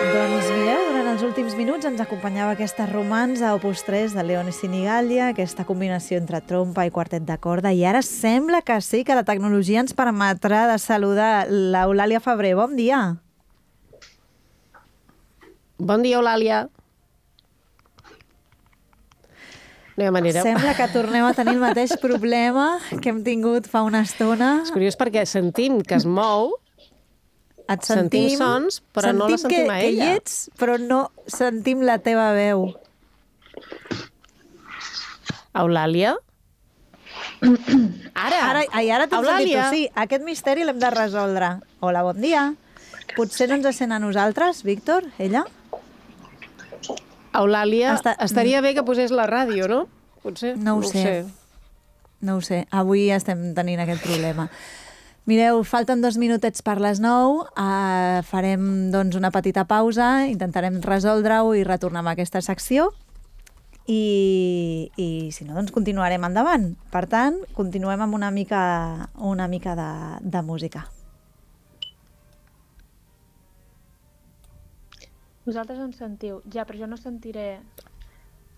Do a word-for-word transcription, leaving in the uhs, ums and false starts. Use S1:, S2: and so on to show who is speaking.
S1: Doncs mireu, durant els últims minuts ens acompanyava aquesta romança Opus tres de Leone Sinigallia, aquesta combinació entre trompa i quartet de corda, i ara sembla que sí que la tecnologia ens permetrà de saludar l'Eulàlia Febrer. Bon dia.
S2: Bon dia, Eulàlia. No hi ha manera.
S1: Sembla que tornem a tenir el mateix problema que hem tingut fa una estona.
S2: És curiós perquè sentim que es mou,
S1: Et sentim,
S2: sentim sons, però no la sentim
S1: que,
S2: a
S1: que
S2: ella.
S1: hi ets, però no sentim la teva veu.
S2: Eulàlia? Ara!
S1: Ara, ai, ara t'hem sentit tu,
S2: Eulàlia?
S1: sí. Aquest misteri l'hem de resoldre. Hola, bon dia. Potser no ens sent a nosaltres, Víctor, ella?
S2: Eulàlia,
S1: Està-
S2: estaria bé que posés la ràdio, no? Potser?
S1: No ho sé. No ho sé. Avui estem tenint aquest problema. Mireu, falten dos minutets per les nou. Uh, farem doncs, una petita pausa, intentarem resoldre-ho i retornar amb aquesta secció. I, i si no, doncs continuarem endavant. Per tant, continuem amb una mica, una mica de, de música.
S3: Vosaltres em sentiu. Ja, però jo no sentiré